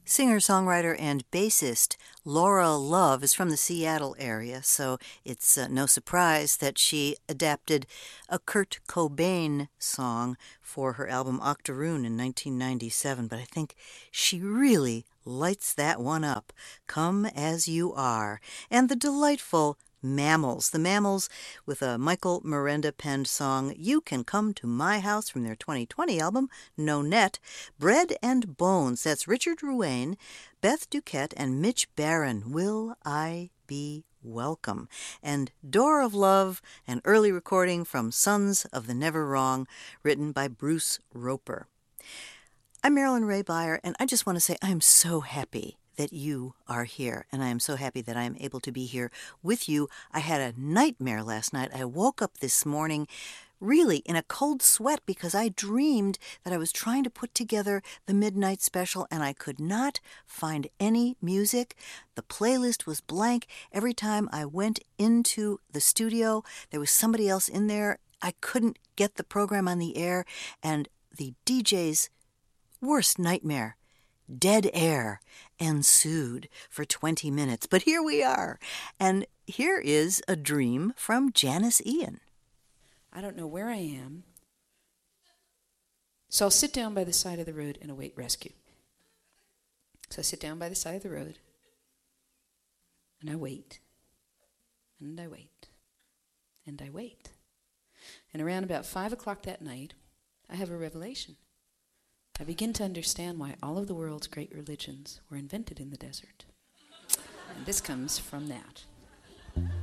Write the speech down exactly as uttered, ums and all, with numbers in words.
Singer-songwriter and bassist Laura Love is from the Seattle area, so it's uh, no surprise that she adapted a Kurt Cobain song for her album Octoroon in nineteen ninety-seven, but I think she really lights that one up. Come As You Are, and the delightful Mammals. The Mammals with a Michael Miranda penned song, You Can Come to My House, from their twenty twenty album, No Net. Bread and Bones, that's Richard Ruane, Beth Duquette, and Mitch Barron, Will I Be Welcome. And Door of Love, an early recording from Sons of the Never Wrong, written by Bruce Roper. I'm Marilyn Ray Beyer, and I just want to say I'm so happy that you are here, and I am so happy that I am able to be here with you. I had a nightmare last night. I woke up this morning really in a cold sweat because I dreamed that I was trying to put together the midnight special and I could not find any music. The playlist was blank. Every time I went into the studio, there was somebody else in there. I couldn't get the program on the air, and the D J's worst nightmare, dead air, ensued for twenty minutes. But here we are, and here is a dream from Janice Ian. I don't know where I am, so I'll sit down by the side of the road and await rescue. So I sit down by the side of the road, and I wait, and I wait, and I wait. And around about five o'clock that night, I have a revelation. I begin to understand why all of the world's great religions were invented in the desert. And this comes from that.